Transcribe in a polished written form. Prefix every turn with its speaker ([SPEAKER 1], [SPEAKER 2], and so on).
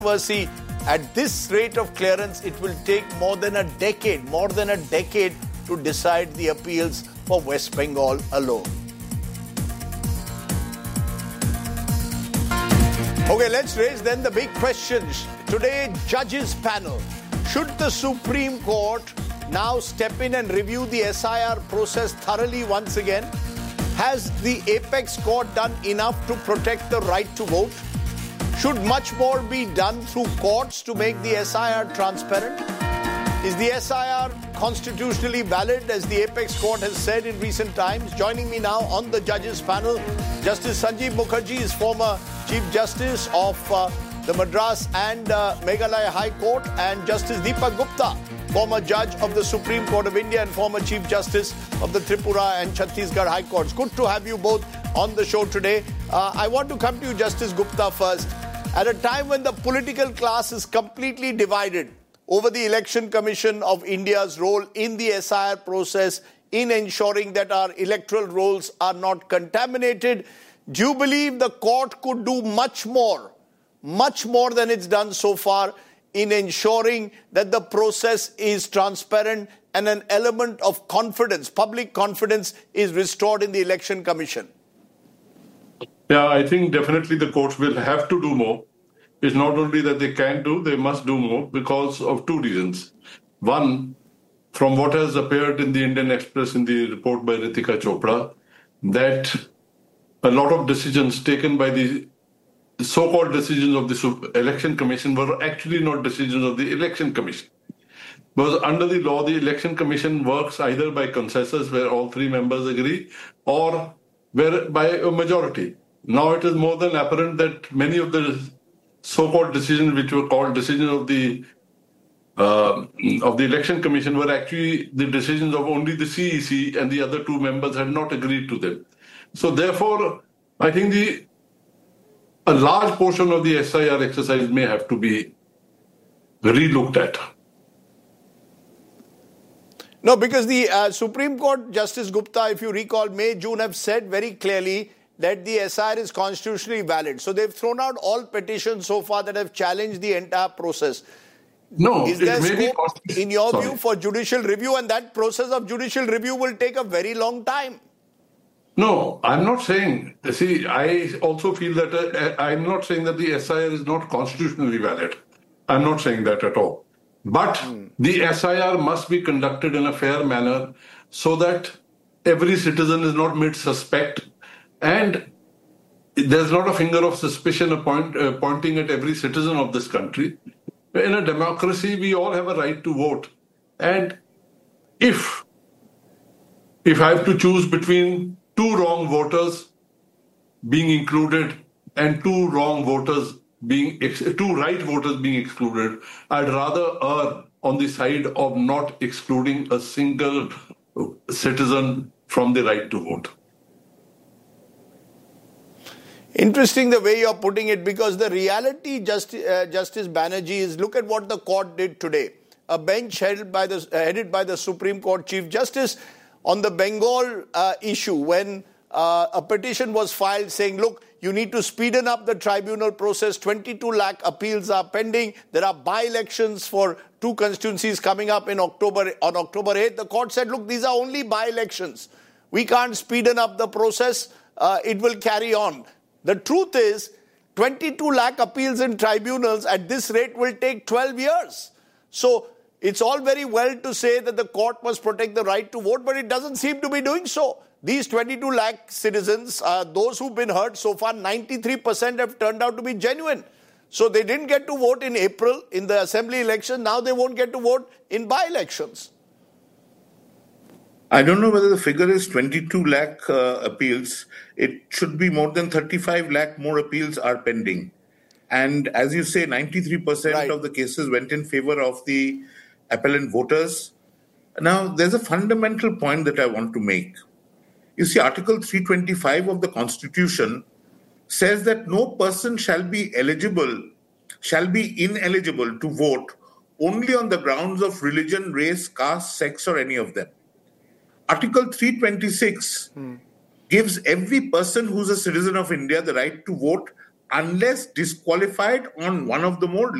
[SPEAKER 1] controversy. At this rate of clearance, it will take more than a decade to decide the appeals for West Bengal alone. Okay, let's raise then the big questions. Today, judges panel. Should the Supreme Court now step in and review the SIR process thoroughly once again? Has the Apex Court done enough to protect the right to vote? Should much more be done through courts to make the SIR transparent? Is the SIR constitutionally valid, as the Apex Court has said in recent times? Joining me now on the judges panel, Justice Sanjeev Mukherjee is former Chief Justice of the Madras and Meghalaya High Court, and Justice Deepak Gupta, former Judge of the Supreme Court of India and former Chief Justice of the Tripura and Chhattisgarh High Courts. Good to have you both on the show today. I want to come to you, Justice Gupta, first. At a time when the political class is completely divided over the Election Commission of India's role in the SIR process in ensuring that our electoral rolls are not contaminated, do you believe the court could do much more than it's done so far in ensuring that the process is transparent and an element of confidence, public confidence, is restored in the Election Commission?
[SPEAKER 2] Yeah, I think definitely the courts will have to do more. It's not only that they can do, they must do more because of two reasons. One, from what has appeared in the Indian Express in the report by Ritika Chopra, that a lot of decisions taken by the so-called decisions of the Election Commission were actually not decisions of the Election Commission. Because under the law, the Election Commission works either by consensus, where all three members agree, or by a majority. Now it is more than apparent that many of the so-called decisions, which were called decisions of the Election Commission, were actually the decisions of only the CEC, and the other two members had not agreed to them. So therefore, I think a large portion of the SIR exercise may have to be re-looked at.
[SPEAKER 1] No, because the Supreme Court, Justice Gupta, if you recall, May, June, have said very clearly that the SIR is constitutionally valid. So they've thrown out all petitions so far that have challenged the entire process.
[SPEAKER 2] No,
[SPEAKER 1] is there scope, in your view, for judicial review? And that process of judicial review will take a very long time.
[SPEAKER 2] No, I'm not saying. See, I also feel that I'm not saying that the SIR is not constitutionally valid. I'm not saying that at all. But the SIR must be conducted in a fair manner so that every citizen is not made suspect, and there's not a finger of suspicion pointing at every citizen of this country. In a democracy, we all have a right to vote. And if I have to choose between two wrong voters being included and two right voters being excluded, I'd rather err on the side of not excluding a single citizen from the right to vote.
[SPEAKER 1] Interesting the way you're putting it, because the reality, Justice Banerjee, is look at what the court did today. A bench headed by the Supreme Court Chief Justice on the Bengal issue, when a petition was filed saying, look, you need to speeden up the tribunal process. 22 lakh appeals are pending. There are by-elections for two constituencies coming up on October 8th. The court said, look, these are only by-elections. We can't speeden up the process. It will carry on. The truth is, 22 lakh appeals in tribunals at this rate will take 12 years. So it's all very well to say that the court must protect the right to vote, but it doesn't seem to be doing so. These 22 lakh citizens, those who've been heard so far, 93% have turned out to be genuine. So they didn't get to vote in April in the assembly election. Now they won't get to vote in by-elections.
[SPEAKER 3] I don't know whether the figure is 22 lakh appeals. It should be more than 35 lakh more appeals are pending. And as you say, 93% of the cases went in favor of the appellant voters. Now, there's a fundamental point that I want to make. You see, Article 325 of the Constitution says that no person shall be ineligible to vote only on the grounds of religion, race, caste, sex, or any of them. Article 326 gives every person who's a citizen of India the right to vote unless disqualified on one of the more